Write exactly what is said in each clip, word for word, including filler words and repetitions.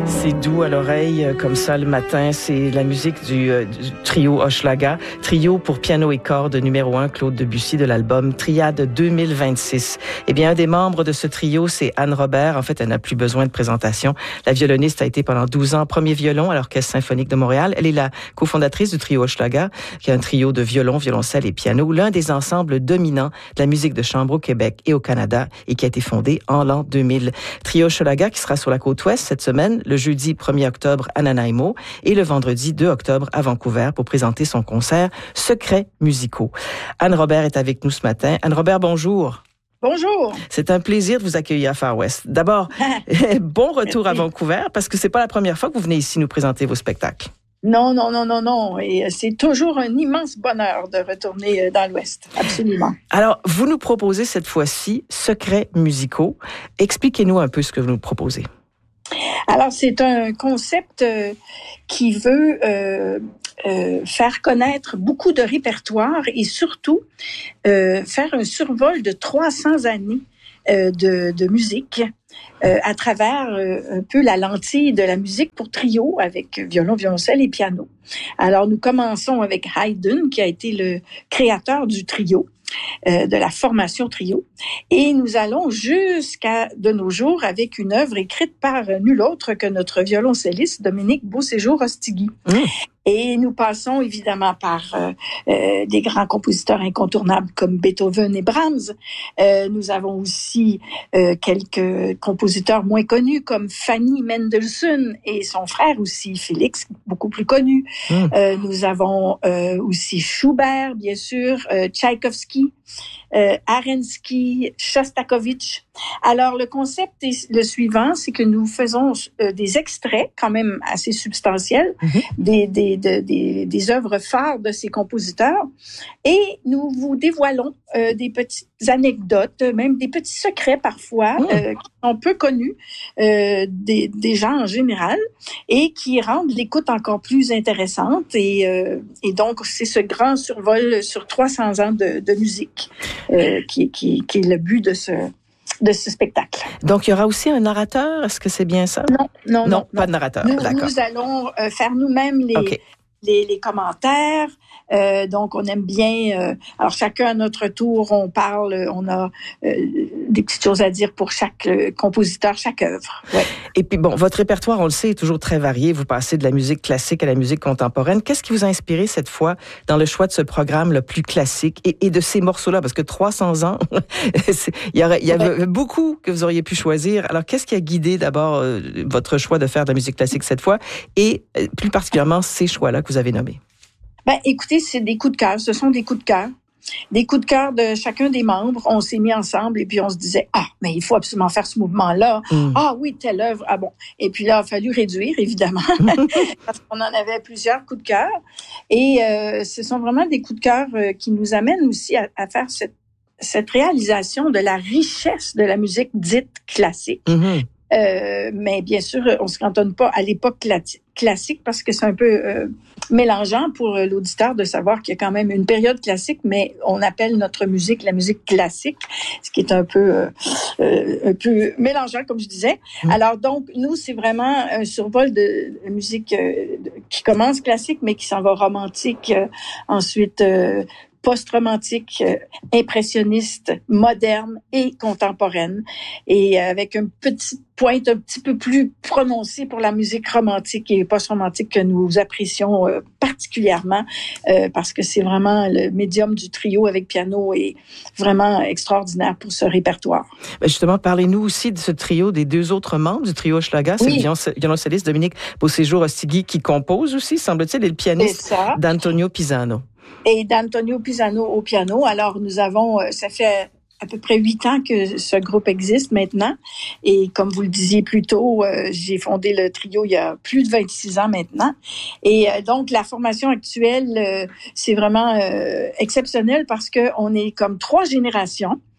C'est doux à l'oreille, euh, comme ça le matin. C'est la musique du, euh, du trio Hochelaga. Trio pour piano et cordes numéro un, Claude Debussy, de l'album Triade deux mille vingt-six. Eh bien, un des membres de ce trio, c'est Anne Robert. En fait, elle n'a plus besoin de présentation. La violoniste a été pendant douze ans premier violon à l'Orchestre symphonique de Montréal. Elle est la cofondatrice du trio Hochelaga, qui est un trio de violon, violoncelle et piano, l'un des ensembles dominants de la musique de chambre au Québec et au Canada et qui a été fondé en l'an deux mille. Trio Hochelaga qui sera sur la côte ouest cette semaine, le jeudi premier octobre à Nanaimo et le vendredi deux octobre à Vancouver pour présenter son concert Secrets musicaux. Anne Robert est avec nous ce matin. Anne Robert, bonjour. Bonjour. C'est un plaisir de vous accueillir à Far West. D'abord, bon retour à Vancouver parce que c'est pas la première fois que vous venez ici nous présenter vos spectacles. Non, non, non, non, non. Et c'est toujours un immense bonheur de retourner dans l'Ouest. Absolument. Alors, vous nous proposez cette fois-ci Secrets musicaux. Expliquez-nous un peu ce que vous nous proposez. Alors, c'est un concept euh, qui veut euh, euh, faire connaître beaucoup de répertoires et surtout euh, faire un survol de trois cents années euh, de, de musique euh, à travers euh, un peu la lentille de la musique pour trio avec violon, violoncelle et piano. Alors, nous commençons avec Haydn, qui a été le créateur du trio. Euh, de la formation trio. Et nous allons jusqu'à de nos jours avec une œuvre écrite par nul autre que notre violoncelliste Dominique Beauséjour-Ostigui. Mmh. Et nous passons évidemment par euh, euh, des grands compositeurs incontournables comme Beethoven et Brahms. Euh, nous avons aussi euh, quelques compositeurs moins connus comme Fanny Mendelssohn et son frère aussi, Félix, beaucoup plus connu. Mmh. Euh, nous avons euh, aussi Schubert, bien sûr, euh, Tchaïkovski, euh, Arensky, Shostakovich. Alors, le concept est le suivant, c'est que nous faisons euh, des extraits quand même assez substantiels, mm-hmm. des, des, de, des, des œuvres phares de ces compositeurs et nous vous dévoilons euh, des petites anecdotes, même des petits secrets parfois, mm. euh, qui sont peu connus euh, des, des gens en général et qui rendent l'écoute encore plus intéressante. Et, euh, et donc, c'est ce grand survol sur trois cents ans de, de musique euh, qui, qui, qui est le but de ce de ce spectacle. Donc, il y aura aussi un narrateur, est-ce que c'est bien ça? Non, non, non. Non, pas de narrateur, nous, d'accord. Nous allons euh, faire nous-mêmes les, okay. les, les commentaires. Euh, donc, on aime bien... Euh, alors, chacun à notre tour, on parle, on a euh, des petites choses à dire pour chaque euh, compositeur, chaque œuvre. Ouais. Et puis, bon, votre répertoire, on le sait, est toujours très varié. Vous passez de la musique classique à la musique contemporaine. Qu'est-ce qui vous a inspiré cette fois dans le choix de ce programme le plus classique et, et de ces morceaux-là? Parce que trois cents ans, il y, aurait, il y avait ouais. beaucoup que vous auriez pu choisir. Alors, qu'est-ce qui a guidé d'abord euh, votre choix de faire de la musique classique cette fois et euh, plus particulièrement ces choix-là que vous avez nommés? Ben, écoutez, c'est des coups de cœur. Ce sont des coups de cœur. Des coups de cœur de chacun des membres. On s'est mis ensemble et puis on se disait, ah, mais il faut absolument faire ce mouvement-là. Mm. Ah oui, telle œuvre. Ah bon. Et puis là, il a fallu réduire, évidemment, parce qu'on en avait plusieurs coups de cœur. Et euh, ce sont vraiment des coups de cœur euh, qui nous amènent aussi à, à faire cette, cette réalisation de la richesse de la musique dite classique. Mm-hmm. Euh, mais bien sûr, on se cantonne pas à l'époque cla- classique parce que c'est un peu euh, mélangeant pour l'auditeur de savoir qu'il y a quand même une période classique, mais on appelle notre musique la musique classique, ce qui est un peu euh, euh, un peu mélangeant, comme je disais. Mmh. Alors donc, nous, c'est vraiment un survol de, de musique euh, de, qui commence classique, mais qui s'en va romantique, euh, ensuite euh, post-romantique, euh, impressionniste, moderne et contemporaine, et avec une petite pointe un petit peu plus prononcée pour la musique romantique et post-romantique que nous apprécions euh, particulièrement, euh, parce que c'est vraiment le médium du trio avec piano est vraiment extraordinaire pour ce répertoire. Ben justement, parlez-nous aussi de ce trio, des deux autres membres du trio Hochelaga, c'est oui. le violoncelliste Dominique Beauséjour-Ostigui qui compose aussi, semble-t-il, et le pianiste d'Antonio Pisano. Et d'Antonio Pisano au piano. Alors, nous avons, ça fait à peu près huit ans que ce groupe existe maintenant. Et comme vous le disiez plus tôt, euh, j'ai fondé le trio il y a plus de vingt-six ans maintenant. Et euh, donc, la formation actuelle, euh, c'est vraiment euh, exceptionnel parce qu'on est comme trois générations.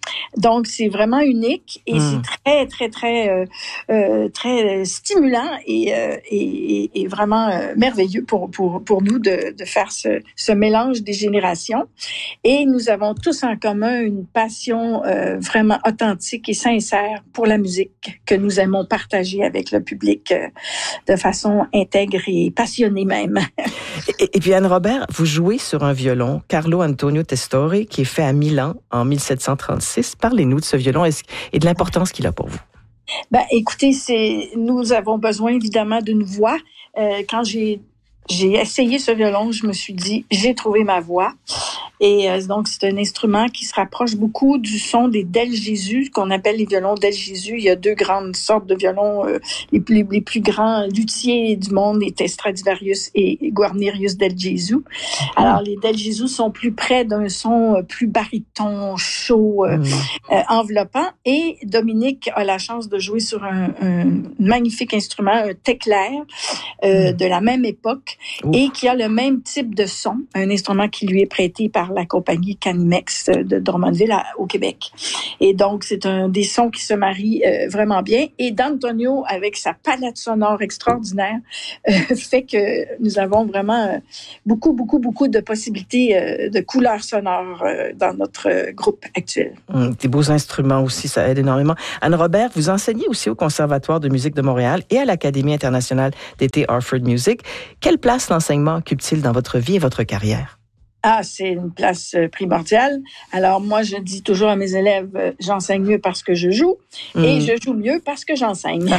Donc, c'est vraiment unique et mmh. c'est très, très, très, euh, euh, très stimulant et, euh, et, et vraiment euh, merveilleux pour, pour, pour nous de, de faire ce, ce mélange des générations. Et nous avons tous en commun une passion euh, vraiment authentique et sincère pour la musique que nous aimons partager avec le public euh, de façon intègre et passionnée même. et, et puis Anne-Robert, vous jouez sur un violon, Carlo Antonio Testore, qui est fait à Milan en dix-sept cent trente-six. Parlez-nous de ce violon et de l'importance qu'il a pour vous. Ben, écoutez, c'est, nous avons besoin évidemment d'une voix. Euh, quand j'ai J'ai essayé ce violon, je me suis dit, j'ai trouvé ma voix. Et euh, donc, c'est un instrument qui se rapproche beaucoup du son des Del Gesù, qu'on appelle les violons Del Gesù. Il y a deux grandes sortes de violons. Euh, les, plus, les plus grands luthiers du monde étaient Stradivarius et Guarnerius Del Gesù. Alors, les Del Gesù sont plus près d'un son plus baryton, chaud, euh, mmh. euh, enveloppant. Et Dominique a la chance de jouer sur un, un magnifique instrument, un teclair, euh, mmh. de la même époque, Ouf. et qui a le même type de son, un instrument qui lui est prêté par la compagnie Canimex de Drummondville à, au Québec. Et donc, c'est un des sons qui se marient euh, vraiment bien. Et d'Antonio, avec sa palette sonore extraordinaire, euh, fait que nous avons vraiment euh, beaucoup, beaucoup, beaucoup de possibilités euh, de couleurs sonores euh, dans notre euh, groupe actuel. Mmh, des beaux instruments aussi, ça aide énormément. Anne-Robert, vous enseignez aussi au Conservatoire de musique de Montréal et à l'Académie internationale d'été Harford Music. Quelle place l'enseignement occupe-t-il dans votre vie et votre carrière? Ah, c'est une place primordiale. Alors, moi, je dis toujours à mes élèves, euh, j'enseigne mieux parce que je joue mmh. et je joue mieux parce que j'enseigne.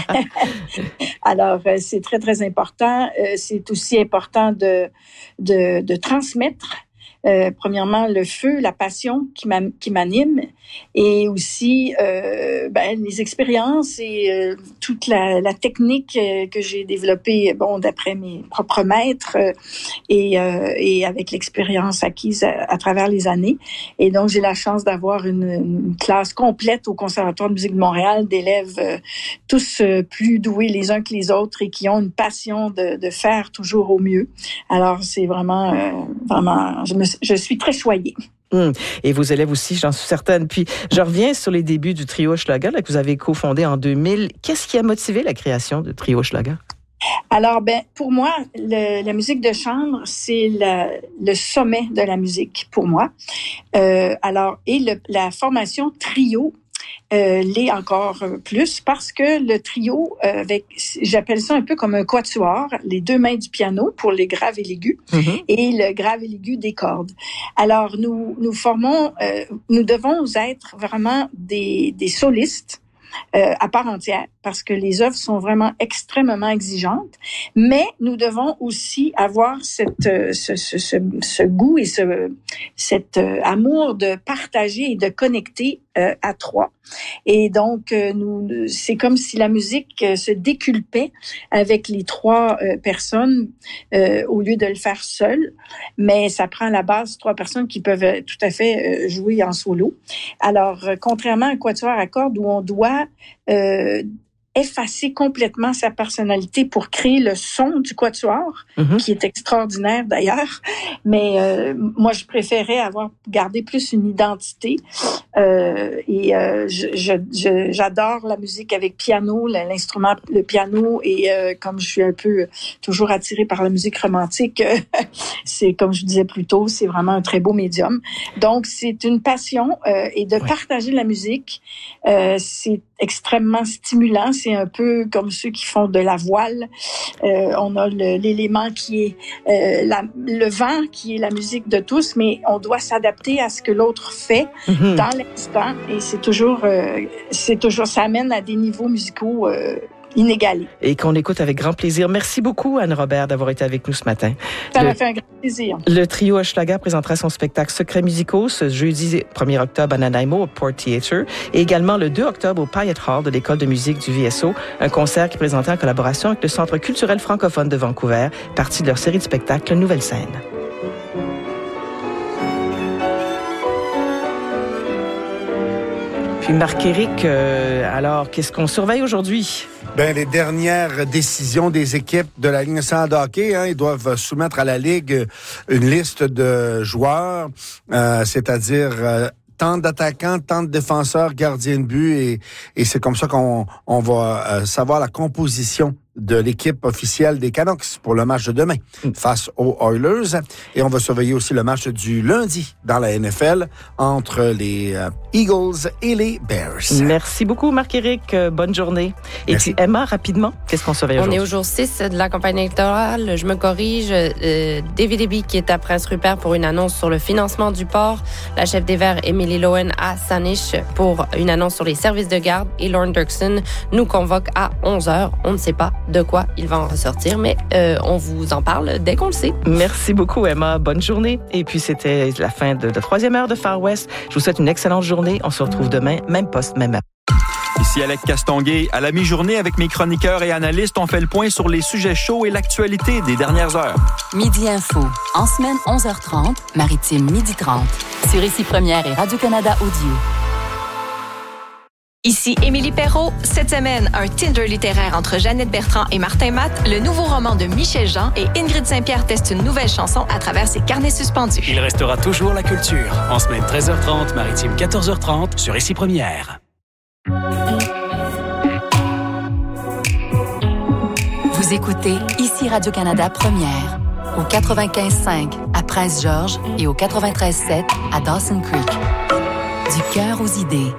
Alors, euh, c'est très, très important. Euh, c'est aussi important de, de, de transmettre. Euh, premièrement, le feu, la passion qui, m'a, qui m'anime et aussi euh, ben, les expériences et euh, toute la, la technique euh, que j'ai développée bon, d'après mes propres maîtres euh, et, euh, et avec l'expérience acquise à, à travers les années. Et donc, j'ai la chance d'avoir une, une classe complète au Conservatoire de musique de Montréal d'élèves euh, tous euh, plus doués les uns que les autres et qui ont une passion de, de faire toujours au mieux. Alors, c'est vraiment, euh, vraiment, je me Je suis très choyée. Mmh. Et vos élèves aussi, j'en suis certaine. Puis, je reviens sur les débuts du Trio Hochelaga là, que vous avez cofondé en deux mille. Qu'est-ce qui a motivé la création du Trio Hochelaga? Alors, ben, pour moi, le, la musique de chambre, c'est la, le sommet de la musique pour moi. Euh, alors, et le, la formation trio Euh, l'est encore plus parce que le trio, euh, avec, j'appelle ça un peu comme un quatuor, les deux mains du piano pour les graves et l'aigu mm-hmm. et le grave et l'aigu des cordes. Alors, nous, nous formons, euh, nous devons être vraiment des, des solistes Euh, à part entière, parce que les œuvres sont vraiment extrêmement exigeantes, mais nous devons aussi avoir cette, euh, ce, ce, ce, ce goût et ce, cet euh, amour de partager et de connecter euh, à trois. Et donc, euh, nous, c'est comme si la musique euh, se déculpait avec les trois euh, personnes euh, au lieu de le faire seul, mais ça prend à la base trois personnes qui peuvent tout à fait euh, jouer en solo. Alors, euh, contrairement à un quatuor à cordes où on doit Euh, effacer complètement sa personnalité pour créer le son du quatuor, mm-hmm. qui est extraordinaire d'ailleurs. Mais euh, moi, je préférais avoir gardé plus une identité. Euh, et euh, je, je, je, j'adore la musique avec piano, l'instrument, le piano. Et euh, comme je suis un peu toujours attirée par la musique romantique, euh, c'est comme je disais plus tôt, c'est vraiment un très beau médium. Donc, c'est une passion euh, et de ouais. partager la musique, euh, c'est extrêmement stimulant. C'est un peu comme ceux qui font de la voile. Euh, on a le, l'élément qui est euh, la, le vent, qui est la musique de tous, mais on doit s'adapter à ce que l'autre fait mm-hmm. dans l'instant. Et c'est toujours, euh, c'est toujours, ça amène à des niveaux musicaux euh, inégalés. Et qu'on écoute avec grand plaisir. Merci beaucoup, Anne-Robert, d'avoir été avec nous ce matin. Ça le, m'a fait un grand plaisir. Le Trio Hochelaga présentera son spectacle Secrets musicaux ce jeudi premier octobre à Nanaimo au Port Theatre et également le deux octobre au Pyatt Hall de l'École de musique du V S O, un concert qui est présenté en collaboration avec le Centre culturel francophone de Vancouver, partie de leur série de spectacles Nouvelle Scène. Puis Marc-Éric, euh, alors, qu'est-ce qu'on surveille aujourd'hui? Ben, les dernières décisions des équipes de la Ligue nationale de hockey, hein, ils doivent soumettre à la Ligue une liste de joueurs, euh, c'est-à-dire euh, tant d'attaquants, tant de défenseurs, gardiens de but, et, et c'est comme ça qu'on on va euh, savoir la composition de l'équipe officielle des Canucks pour le match de demain face aux Oilers. Et on va surveiller aussi le match du lundi dans la N F L entre les euh, Eagles et les Bears. Merci beaucoup, Marc-Éric. Bonne journée. Et Merci. puis, Emma, rapidement, qu'est-ce qu'on surveille aujourd'hui? On est au jour six de la campagne électorale. Je me corrige. Euh, David Eby qui est à Prince-Rupert pour une annonce sur le financement du port. La chef des Verts, Emily Lowen, à Saanich pour une annonce sur les services de garde. Et Lorne Dirksen nous convoque à onze heures. On ne sait pas de quoi il va en ressortir, mais euh, on vous en parle dès qu'on le sait. Merci beaucoup, Emma. Bonne journée. Et puis, c'était la fin de la troisième heure de Far West. Je vous souhaite une excellente journée. On se retrouve demain, même poste, même heure. Ici Alec Castonguay. À la mi-journée, avec mes chroniqueurs et analystes, on fait le point sur les sujets chauds et l'actualité des dernières heures. Midi Info. En semaine, onze heures trente, Maritime, midi trente. Sur Ici Première et Radio-Canada Audio. Ici Émilie Perrault. Cette semaine, un Tinder littéraire entre Jeannette Bertrand et Martin Matt, le nouveau roman de Michel Jean et Ingrid Saint-Pierre teste une nouvelle chanson à travers ses carnets suspendus. Il restera toujours la culture. En semaine treize heures trente, Maritime quatorze heures trente sur Ici Première. Vous écoutez Ici Radio-Canada Première. Au quatre-vingt-quinze cinq à Prince-Georges et au quatre-vingt-treize sept à Dawson Creek. Du cœur aux idées.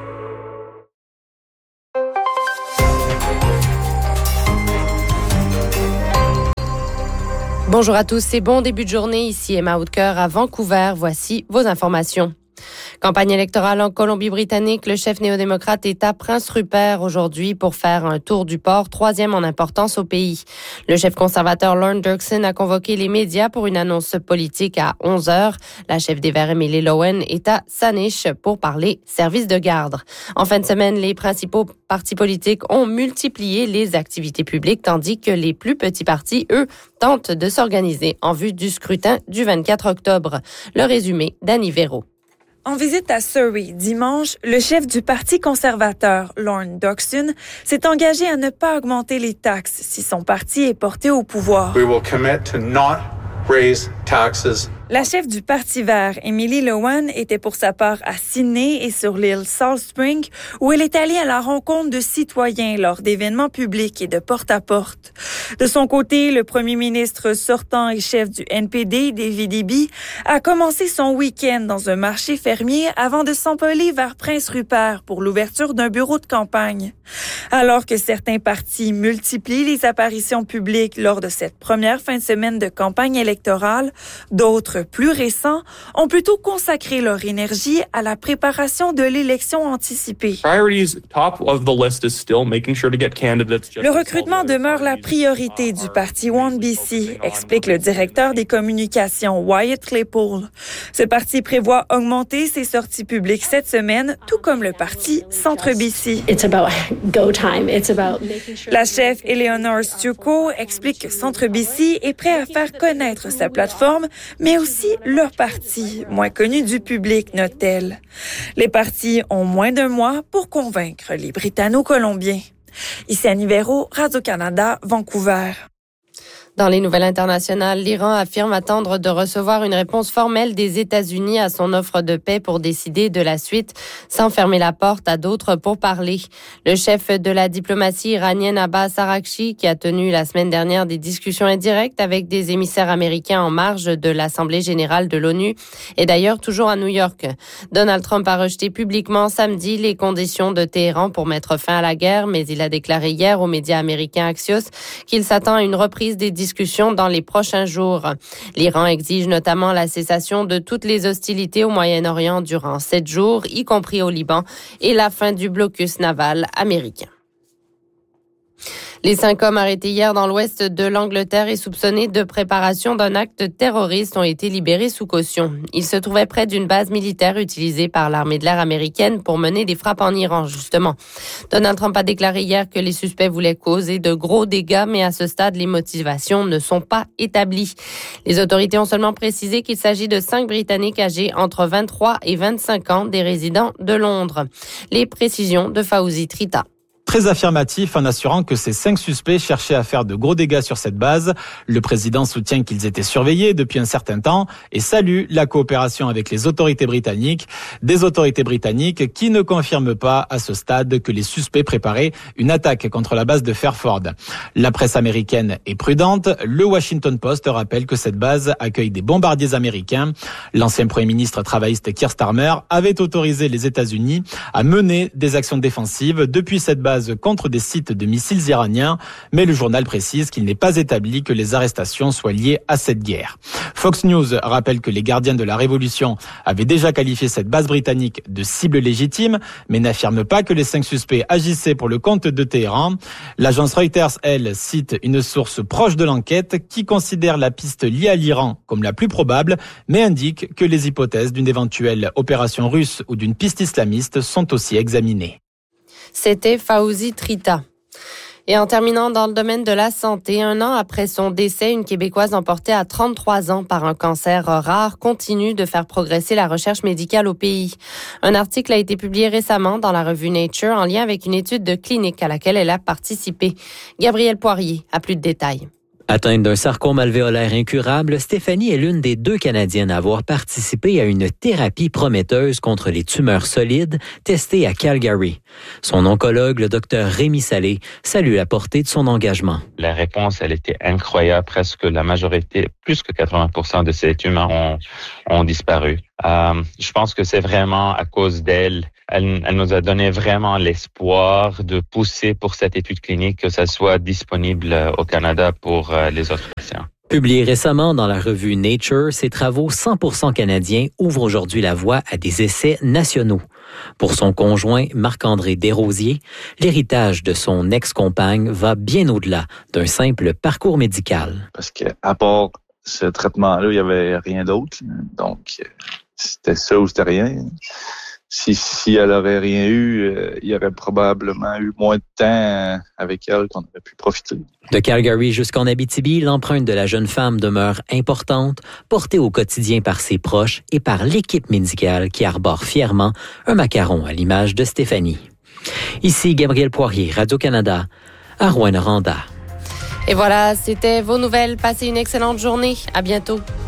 Bonjour à tous et bon début de journée. Ici Emma Hautecœur à Vancouver. Voici vos informations. Campagne électorale en Colombie-Britannique, le chef néo-démocrate est à Prince-Rupert aujourd'hui pour faire un tour du port, troisième en importance au pays. Le chef conservateur Lorne Dirksen a convoqué les médias pour une annonce politique à onze heures. La chef des Verts, Emily Lowen, est à Saanich pour parler service de garde. En fin de semaine, les principaux partis politiques ont multiplié les activités publiques, tandis que les plus petits partis, eux, tentent de s'organiser en vue du scrutin du vingt-quatre octobre. Le résumé d'Annie Véro. En visite à Surrey dimanche, le chef du Parti conservateur, Lorne Dirksen, s'est engagé à ne pas augmenter les taxes si son parti est porté au pouvoir. We will commit to not raise taxes. La chef du Parti vert, Emily Lowen, était pour sa part à Sydney et sur l'île Salt Spring, où elle est allée à la rencontre de citoyens lors d'événements publics et de porte-à-porte. De son côté, le premier ministre sortant et chef du N P D, David Eby, a commencé son week-end dans un marché fermier avant de s'envoler vers Prince-Rupert pour l'ouverture d'un bureau de campagne. Alors que certains partis multiplient les apparitions publiques lors de cette première fin de semaine de campagne électorale, d'autres plus récents ont plutôt consacré leur énergie à la préparation de l'élection anticipée. Le recrutement demeure la priorité du parti One B C, explique le directeur des communications Wyatt Claypool. Ce parti prévoit augmenter ses sorties publiques cette semaine, tout comme le parti Centre B C. La chef Eleanor Stucco explique que Centre B C est prêt à faire connaître sa plateforme, mais aussi leur parti, moins connu du public, note-t-elle. Les partis ont moins d'un mois pour convaincre les Britanno-Colombiens. Ici Annie Véro, Radio-Canada, Vancouver. Dans les nouvelles internationales, l'Iran affirme attendre de recevoir une réponse formelle des États-Unis à son offre de paix pour décider de la suite, sans fermer la porte à d'autres pour parler. Le chef de la diplomatie iranienne Abbas Araghchi, qui a tenu la semaine dernière des discussions indirectes avec des émissaires américains en marge de l'Assemblée générale de l'ONU, est d'ailleurs toujours à New York. Donald Trump a rejeté publiquement samedi les conditions de Téhéran pour mettre fin à la guerre, mais il a déclaré hier aux médias américains Axios qu'il s'attend à une reprise des discussions dans les prochains jours. L'Iran exige notamment la cessation de toutes les hostilités au Moyen-Orient durant sept jours, y compris au Liban, et la fin du blocus naval américain. Les cinq hommes arrêtés hier dans l'ouest de l'Angleterre et soupçonnés de préparation d'un acte terroriste ont été libérés sous caution. Ils se trouvaient près d'une base militaire utilisée par l'armée de l'air américaine pour mener des frappes en Iran, justement. Donald Trump a déclaré hier que les suspects voulaient causer de gros dégâts, mais à ce stade, les motivations ne sont pas établies. Les autorités ont seulement précisé qu'il s'agit de cinq Britanniques âgés entre vingt-trois et vingt-cinq ans, des résidents de Londres. Les précisions de Fawzi Trita. très affirmatif en assurant que ces cinq suspects cherchaient à faire de gros dégâts sur cette base. Le président soutient qu'ils étaient surveillés depuis un certain temps et salue la coopération avec les autorités britanniques. Des autorités britanniques qui ne confirment pas à ce stade que les suspects préparaient une attaque contre la base de Fairford. La presse américaine est prudente. Le Washington Post rappelle que cette base accueille des bombardiers américains. L'ancien premier ministre travailliste Keir Starmer avait autorisé les États-Unis à mener des actions défensives depuis cette base contre des sites de missiles iraniens, mais le journal précise qu'il n'est pas établi que les arrestations soient liées à cette guerre. Fox News rappelle que les gardiens de la Révolution avaient déjà qualifié cette base britannique de cible légitime, mais n'affirme pas que les cinq suspects agissaient pour le compte de Téhéran. L'agence Reuters, elle, cite une source proche de l'enquête qui considère la piste liée à l'Iran comme la plus probable, mais indique que les hypothèses d'une éventuelle opération russe ou d'une piste islamiste sont aussi examinées. C'était Fawzi Trita. Et en terminant dans le domaine de la santé, un an après son décès, une Québécoise emportée à trente-trois ans par un cancer rare continue de faire progresser la recherche médicale au pays. Un article a été publié récemment dans la revue Nature en lien avec une étude de clinique à laquelle elle a participé. Gabrielle Poirier a plus de détails. Atteinte d'un sarcome alvéolaire incurable, Stéphanie est l'une des deux Canadiennes à avoir participé à une thérapie prometteuse contre les tumeurs solides testée à Calgary. Son oncologue, le docteur Rémi Salé, salue la portée de son engagement. La réponse, elle était incroyable. Presque la majorité, plus que quatre-vingts pour cent de ces tumeurs ont, ont disparu. Euh, je pense que c'est vraiment à cause d'elle. Elle, elle nous a donné vraiment l'espoir de pousser pour cette étude clinique, que ça soit disponible au Canada pour euh, les autres patients. Publié récemment dans la revue Nature, ses travaux cent pour cent canadiens ouvrent aujourd'hui la voie à des essais nationaux. Pour son conjoint, Marc-André Desrosiers, l'héritage de son ex-compagne va bien au-delà d'un simple parcours médical. Parce que à part ce traitement-là, il n'y avait rien d'autre. Donc, c'était ça ou c'était rien. Si, si elle avait rien eu, euh, il y aurait probablement eu moins de temps avec elle qu'on aurait pu profiter. De Calgary jusqu'en Abitibi, l'empreinte de la jeune femme demeure importante, portée au quotidien par ses proches et par l'équipe médicale qui arbore fièrement un macaron à l'image de Stéphanie. Ici Gabrielle Poirier, Radio-Canada, à Rouyn-Noranda. Et voilà, c'était vos nouvelles. Passez une excellente journée. À bientôt.